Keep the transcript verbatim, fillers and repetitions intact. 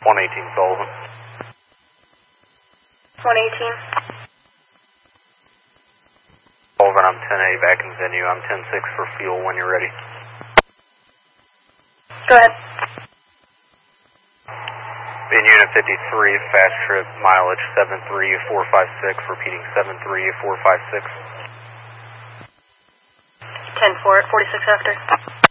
one eighteen Sullivan. one eighteen. Sullivan, I'm ten A back in venue. I'm ten six for fuel when you're ready. Go ahead. In Unit fifty-three, fast trip, mileage seven three four five six, repeating seven three four five six. ten four, forty-six after.